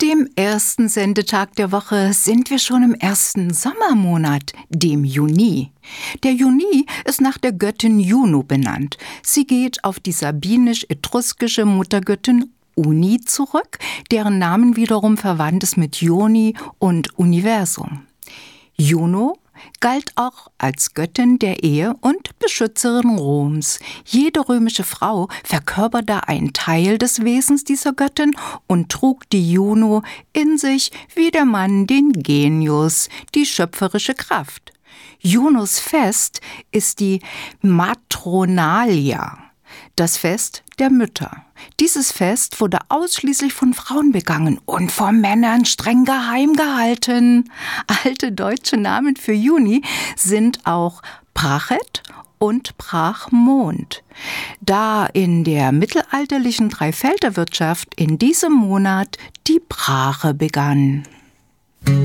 dem ersten Sendetag der Woche sind wir schon im ersten Sommermonat, dem Juni. Der Juni ist nach der Göttin Juno benannt. Sie geht auf die sabinisch-etruskische Muttergöttin Uni zurück, deren Namen wiederum verwandt ist mit Joni und Universum. Juno galt auch als Göttin der Ehe und Beschützerin Roms. Jede römische Frau verkörperte einen Teil des Wesens dieser Göttin und trug die Juno in sich wie der Mann den Genius, die schöpferische Kraft. Junos Fest ist die Matronalia, das Fest der Mütter. Dieses Fest wurde ausschließlich von Frauen begangen und vor Männern streng geheim gehalten. Alte deutsche Namen für Juni sind auch Prachet und Prachmond, da in der mittelalterlichen Dreifelderwirtschaft in diesem Monat die Brache begann.